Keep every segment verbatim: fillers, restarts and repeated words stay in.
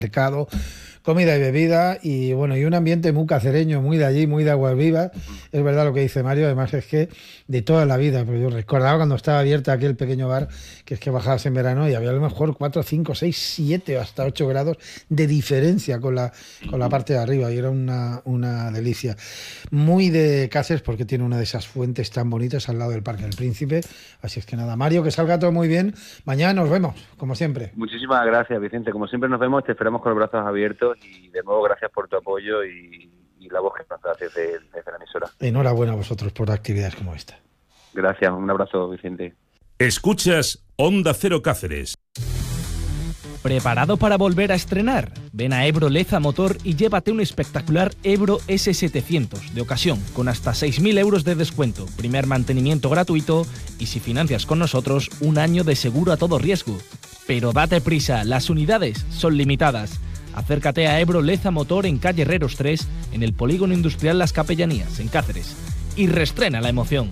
mercado, comida y bebida, y bueno, y un ambiente muy cacereño, muy de allí, muy de aguas vivas. Es verdad lo que dice Mario, además es que de toda la vida, pero yo recordaba cuando estaba abierta aquel pequeño bar, que es que bajabas en verano y había a lo mejor cuatro, cinco, seis, siete o hasta ocho grados de diferencia con la, con la parte de arriba, y era una, una delicia. Muy de Cáceres, porque tiene una de esas fuentes tan bonitas al lado del Parque del Príncipe. Así es que nada, Mario, que salga todo muy bien. Mañana nos vemos, como siempre. Muchísimas gracias, Vicente. Como siempre nos vemos, te esperamos con los brazos abiertos, y de nuevo gracias por tu apoyo y, y la voz que nos das desde, desde la emisora. Enhorabuena a vosotros por actividades como esta. Gracias, un abrazo, Vicente. Escuchas Onda Cero Cáceres. ¿Preparado para volver a estrenar? Ven a Ebro Leza Motor y llévate un espectacular Ebro ese setecientos de ocasión con hasta seis mil euros de descuento, primer mantenimiento gratuito y, si financias con nosotros, un año de seguro a todo riesgo. Pero date prisa, las unidades son limitadas. Acércate a Ebro Leza Motor en calle Herreros tres, en el Polígono Industrial Las Capellanías, en Cáceres. Y reestrena la emoción.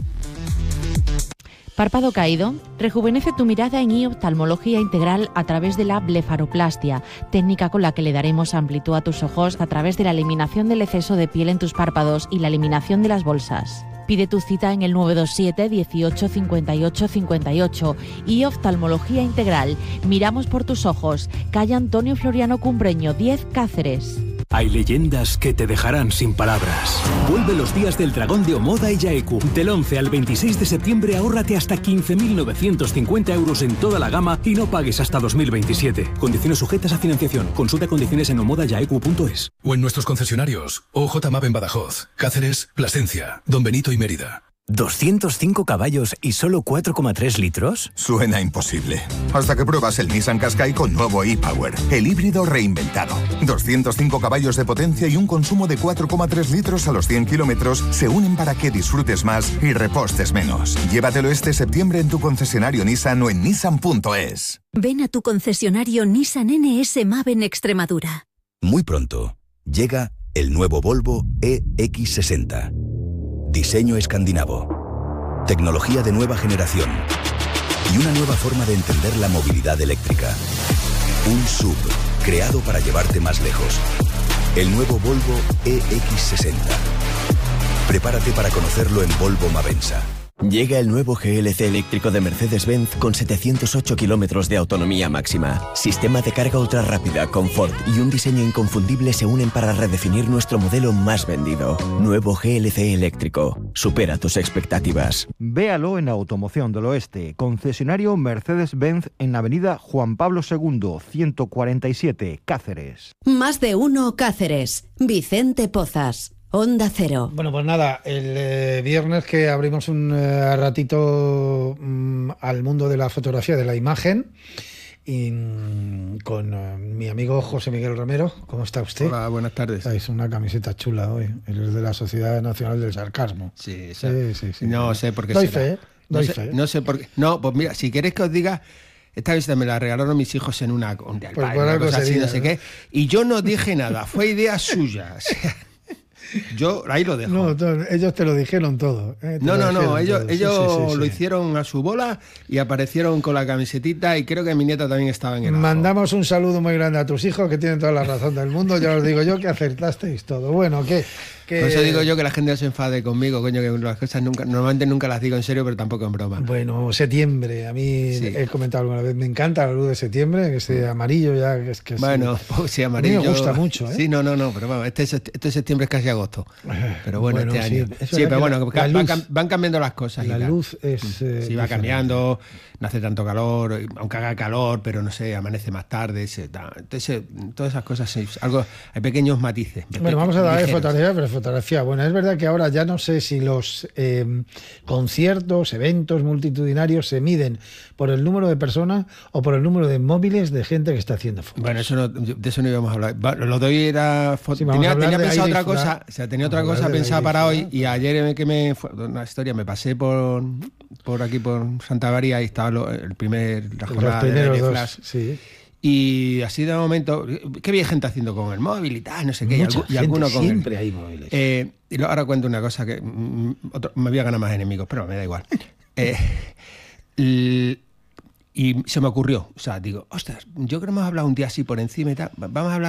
¿Párpado caído? Rejuvenece tu mirada en ioftalmología integral a través de la blefaroplastia, técnica con la que le daremos amplitud a tus ojos a través de la eliminación del exceso de piel en tus párpados y la eliminación de las bolsas. Pide tu cita en el nueve dos siete, dieciocho, cincuenta y ocho, cincuenta y ocho. Y Oftalmología Integral. Miramos por tus ojos. Calle Antonio Floriano Cumbreño, diez, Cáceres. Hay leyendas que te dejarán sin palabras. Vuelve los días del dragón de Omoda y Yaeku. Del once al veintiséis de septiembre ahórrate hasta quince mil novecientos cincuenta euros en toda la gama y no pagues hasta dos mil veintisiete. Condiciones sujetas a financiación. Consulta condiciones en omoda yaeku punto es. O en nuestros concesionarios. O J M A P en Badajoz, Cáceres, Plasencia, Don Benito y Mérida. ¿doscientos cinco caballos y solo cuatro coma tres litros? Suena imposible. Hasta que pruebas el Nissan Qashqai con nuevo e-Power, el híbrido reinventado. doscientos cinco caballos de potencia y un consumo de cuatro coma tres litros a los cien kilómetros se unen para que disfrutes más y repostes menos. Llévatelo este septiembre en tu concesionario Nissan o en nissan punto es. Ven a tu concesionario Nissan N S M A V en Extremadura. Muy pronto llega el nuevo Volvo E X sesenta. Diseño escandinavo, tecnología de nueva generación y una nueva forma de entender la movilidad eléctrica. Un S U V creado para llevarte más lejos. El nuevo Volvo E X sesenta. Prepárate para conocerlo en Volvo Mavensa. Llega el nuevo G L C eléctrico de Mercedes-Benz con setecientos ocho kilómetros de autonomía máxima. Sistema de carga ultra rápida, confort y un diseño inconfundible se unen para redefinir nuestro modelo más vendido. Nuevo G L C eléctrico. Supera tus expectativas. Véalo en Automoción del Oeste, concesionario Mercedes-Benz en Avenida Juan Pablo segundo, ciento cuarenta y siete, Cáceres. Más de uno, Cáceres. Vicente Pozas. Onda Cero. Bueno, pues nada, el eh, viernes que abrimos un eh, ratito mm, al mundo de la fotografía, de la imagen, y mm, con eh, mi amigo José Miguel Romero. ¿Cómo está usted? Hola, buenas tardes. Es una camiseta chula hoy, es de la Sociedad Nacional del Sarcasmo. Sí, sí, sí, sí. No sé por qué Doy será. fe, ¿eh? Doy no, sé, fe. no sé por qué. No, pues mira, si queréis que os diga... Esta vez me la regalaron mis hijos en una... Un pues padre, una cosa así, no sé qué. Y yo no dije nada, fue idea suya. O sea, yo ahí lo dejo. No, no, ellos te lo dijeron todo. ¿eh? No, no, no, ellos, todo. ellos sí, sí, sí, lo sí. hicieron a su bola y aparecieron con la camisetita, y creo que mi nieta también estaba en el ajo. Mandamos un saludo muy grande a tus hijos, que tienen toda la razón del mundo. Ya os digo yo que acertasteis todo. Bueno, ¿qué? que... Por eso digo yo que la gente no se enfade conmigo, coño, que las cosas nunca, normalmente nunca las digo en serio, pero tampoco en broma. Bueno, septiembre, a mí sí. He comentado alguna vez, me encanta la luz de septiembre, que ese amarillo ya, que es que bueno, sí, pues sí, amarillo. A mí me gusta mucho, ¿eh? Sí, no, no, no, pero bueno, este, este septiembre es casi agosto. Pero bueno, bueno este sí, año. Sí, pero bueno, la, la van, luz, van cambiando las cosas. La y luz es... Eh, sí, va cambiando, no hace tanto calor, aunque haga calor, pero no sé, amanece más tarde. Se, entonces, todas esas cosas, sí, algo, hay pequeños matices. Bueno, vamos a dar fotografía, pero fotografía. Bueno, es verdad que ahora ya no sé si los eh, conciertos, eventos multitudinarios se miden por el número de personas o por el número de móviles de gente que está haciendo fotos. Bueno, eso no, de eso no íbamos a hablar. Lo de hoy era... Sí, tenía tenía pensado otra cosa, o sea, tenía otra cosa pensada para hoy, y ayer que me fue una historia, me pasé por, por aquí, por Santa María, y estaba lo, el primer, la jornada de, de Flash. Dos, sí. Y así de momento, ¿qué había gente haciendo con el móvil y tal? No sé qué. Mucha y, y alguno con siempre el, hay móviles. Eh, y lo, ahora cuento una cosa que mm, otro, me voy a ganar más enemigos, pero me da igual. eh, el, Y se me ocurrió, o sea, digo, ostras, yo creo que hemos hablado un día así por encima y tal, vamos a hablar